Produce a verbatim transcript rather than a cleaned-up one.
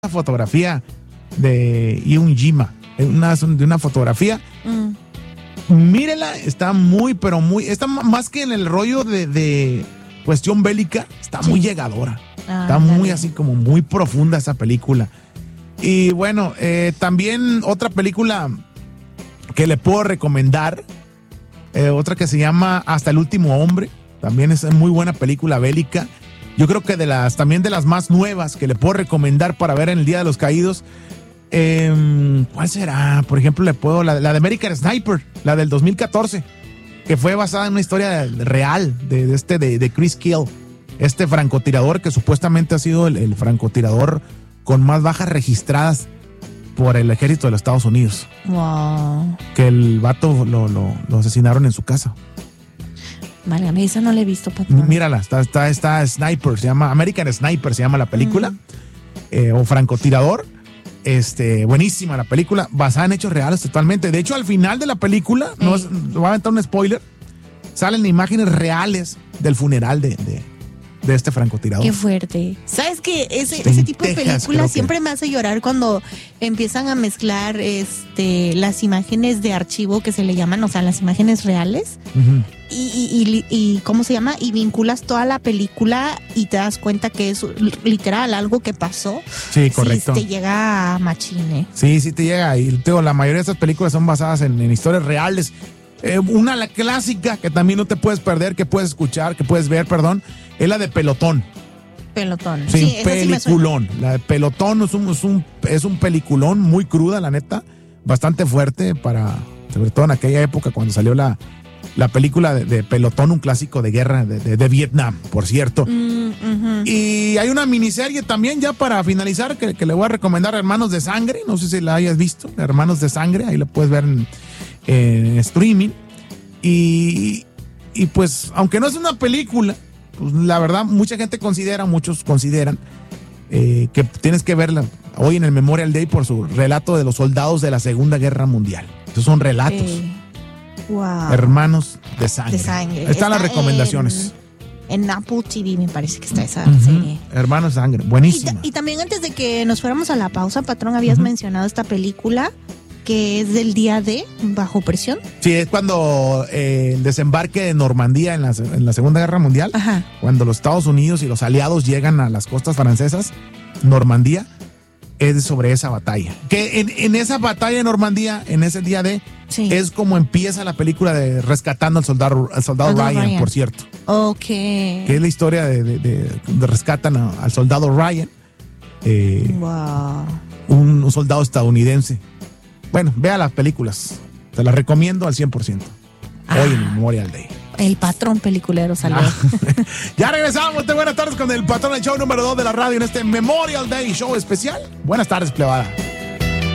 fotografía de Yoon Jima, una, de una fotografía. Mm. Mírela, está muy, pero muy, está más que en el rollo de, de cuestión bélica, está sí. muy llegadora. Ah, está dale. muy así como muy profunda esa película. Y bueno, eh, también otra película que le puedo recomendar, eh, otra que se llama Hasta el último hombre, también es muy buena película bélica. Yo creo que de las también de las más nuevas que le puedo recomendar para ver en el Día de los Caídos. Eh, ¿Cuál será? Por ejemplo, le puedo la, la de American Sniper, la del dos mil catorce, que fue basada en una historia real de, de este de, de Chris Kill, este francotirador que supuestamente ha sido el, el francotirador con más bajas registradas por el ejército de los Estados Unidos. Wow. Que el vato lo, lo, lo asesinaron en su casa. Válgame, esa no la he visto, patrón. Mírala, está, está, está Sniper, se llama American Sniper, se llama la película, mm. eh, o francotirador. Este, buenísima la película, basada en hechos reales totalmente. De hecho, al final de la película, hey. no es, voy a aventar un spoiler, salen imágenes reales del funeral de, de, de este francotirador. Qué fuerte. ¿Sabes qué? Ese, ese tipo de películas siempre me hace llorar cuando empiezan a mezclar este, las imágenes de archivo que se le llaman, o sea, las imágenes reales. Uh-huh. Y, y, y, y ¿cómo se llama? Y vinculas toda la película y te das cuenta que es literal algo que pasó. Sí, correcto. Sí, te llega a machine. Sí, sí te llega. Y digo, la mayoría de estas películas son basadas en, en historias reales. Eh, una, la clásica, que también no te puedes perder, que puedes escuchar, que puedes ver, perdón, es la de Pelotón. Pelotón. Sí, sí un peliculón. Sí la de Pelotón es un, es, un, es un peliculón muy cruda, la neta. Bastante fuerte para, sobre todo en aquella época cuando salió la... La película de, de Pelotón, un clásico de guerra de, de, de Vietnam, por cierto. Mm, uh-huh. Y hay una miniserie también, ya para finalizar, que, que le voy a recomendar, Hermanos de Sangre. No sé si la hayas visto, Hermanos de Sangre. Ahí la puedes ver en, en streaming. Y, y pues, aunque no es una película, pues la verdad, mucha gente considera, muchos consideran eh, que tienes que verla hoy en el Memorial Day por su relato de los soldados de la Segunda Guerra Mundial. Esos son relatos. Hey. Wow. Hermanos de Sangre. De sangre. Están está las recomendaciones. En, en Apple T V me parece que está esa uh-huh. serie. Hermanos de Sangre, buenísima. Y, y también antes de que nos fuéramos a la pausa, patrón, habías uh-huh. mencionado esta película que es del día de Bajo Presión. Sí, es cuando eh, el desembarque de Normandía en la, en la Segunda Guerra Mundial, Ajá. cuando los Estados Unidos y los aliados llegan a las costas francesas, Normandía, es sobre esa batalla. Que en, en esa batalla de Normandía, en ese día de, sí. es como empieza la película de Rescatando al Soldado, al soldado Ryan, Ryan, por cierto. Ok. Que es la historia de, de, de, de rescatan a, al soldado Ryan. Eh, wow. Un, un soldado estadounidense. Bueno, vea las películas. Te las recomiendo al cien por ciento. Ah. Hoy en Memorial Day. El patrón peliculero salió. Ah. Ya regresamos. Buenas tardes con el patrón del show número dos de la radio en este Memorial Day Show especial. Buenas tardes, plebada.